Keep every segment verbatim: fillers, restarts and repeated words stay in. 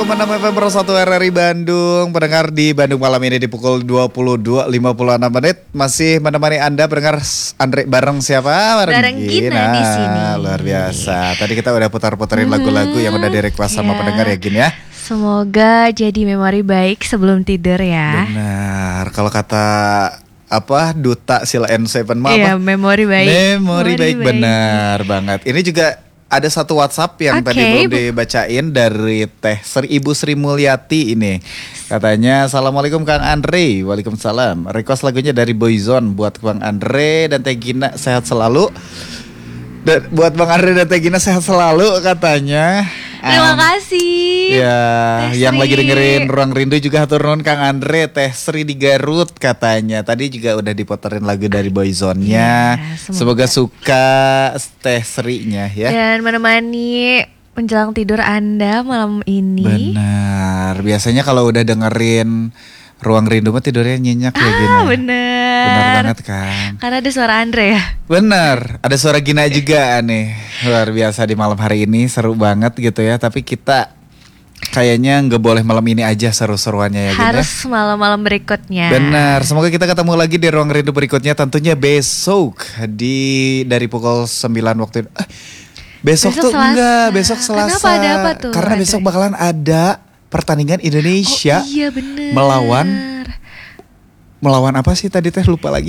koma enam F M Pro satu R R I Bandung. Pendengar di Bandung malam ini di pukul dua puluh dua lewat lima puluh enam menit masih menemani Anda pendengar Andre bareng siapa? Bareng, bareng Gina, Gina di sini. Luar biasa. Tadi kita udah putar-putarin hmm, lagu-lagu yang udah di-request ya. sama pendengar ya Gin ya. Semoga jadi memori baik sebelum tidur ya. Benar. Kalau kata apa Duta Sila N tujuh mah iya, apa? Memori baik. Memori, memori baik, baik benar banget. Ini juga ada satu WhatsApp yang okay. tadi belum dibacain dari Teh Sri Ibu Sri Mulyati ini. Katanya, Assalamualaikum Kang Andre. Waalaikumsalam. Request lagunya dari Boyzone buat Bang Andre dan Teh Gina sehat selalu. Dan buat Bang Andre dan Teh Gina sehat selalu katanya. Terima um, kasih. Ya, yang lagi dengerin Ruang Rindu juga hatur nuhun Kang Andre, Teh Sri di Garut katanya. Tadi juga udah diputerin lagu dari Boyzone-nya. Ya, semoga. semoga suka Teh Sri-nya ya. Dan menemani menjelang tidur Anda malam ini. Benar. Biasanya kalau udah dengerin Ruang Rindu mah tidurnya nyenyak ya Gina. Ah bener. Bener banget kan. Karena ada suara Andre ya. Bener. Ada suara Gina juga nih. Luar biasa di malam hari ini. Seru banget gitu ya. Tapi kita kayaknya gak boleh malam ini aja seru-seruannya ya Gina. Harus malam-malam berikutnya. Benar. Semoga kita ketemu lagi di Ruang Rindu berikutnya. Tentunya besok di dari pukul sembilan waktu itu. Eh, besok, besok tuh Selasa. enggak. Besok Selasa. Kenapa ada apa tuh? Karena besok bakalan ada pertandingan Indonesia oh, iya bener. melawan melawan apa sih tadi teh lupa lagi.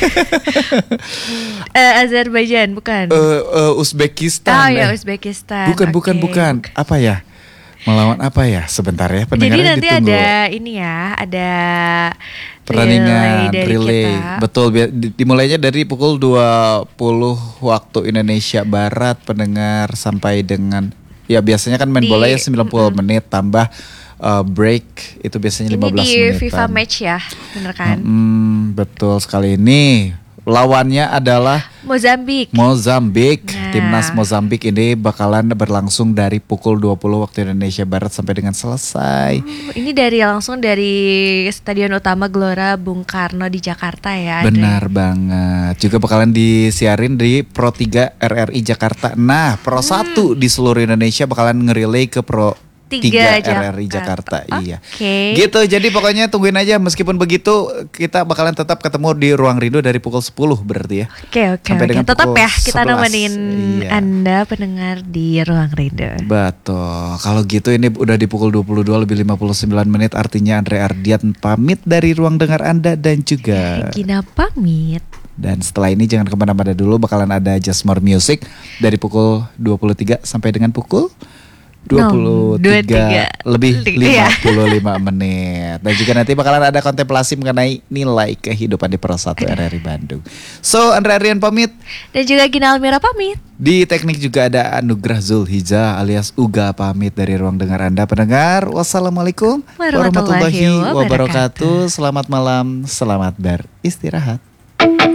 uh, Azerbaijan bukan? Uh, uh, Uzbekistan. Oh ya eh. Uzbekistan. Bukan okay. bukan bukan. Apa ya? Melawan apa ya? Sebentar ya pendengarnya Jadi nanti ditunggu. ada ini ya, ada pertandingan relay, relay. Betul, dimulainya dari pukul dua puluh waktu Indonesia Barat pendengar sampai dengan ya biasanya kan main bola ya sembilan puluh menit tambah uh, break itu biasanya lima belas menit. Ini di FIFA match ya, bener kan? Hmm, betul sekali. Ini lawannya adalah Mozambik. Mozambik. Nah. Timnas Mozambik ini bakalan berlangsung dari pukul dua puluh waktu Indonesia Barat sampai dengan selesai. Oh, ini dari langsung dari Stadion Utama Gelora Bung Karno di Jakarta ya. Benar Andre. banget. Juga bakalan disiarin di Pro tiga R R I Jakarta. Nah, Pro hmm. satu di seluruh Indonesia bakalan ngerelay ke Pro tiga R R I Jakarta. Okay. Iya. Gitu. Jadi pokoknya tungguin aja. Meskipun begitu kita bakalan tetap ketemu di Ruang Rindu dari pukul sepuluh berarti ya. Oke oke oke. Tetap ya kita sebelas. nemenin iya. Anda pendengar di Ruang Rindu. Betul. Kalau gitu ini udah di pukul dua puluh dua lebih lima puluh sembilan menit. Artinya Andre Ardian pamit dari ruang dengar Anda dan juga Gina pamit. Dan setelah ini jangan kemana-mana dulu. Bakalan ada Just More Music dari pukul dua puluh tiga sampai dengan pukul dua puluh tiga no, lebih lima puluh lima menit. Dan juga nanti bakalan ada kontemplasi mengenai nilai kehidupan di Pro satu R R I Bandung. So Andre Ardian pamit. Dan juga Gina Almira pamit. Di teknik juga ada Anugrah Zulhiza alias Uga pamit dari ruang dengar Anda pendengar. Wassalamualaikum warahmatullahi wabarakatuh. Selamat malam, selamat beristirahat.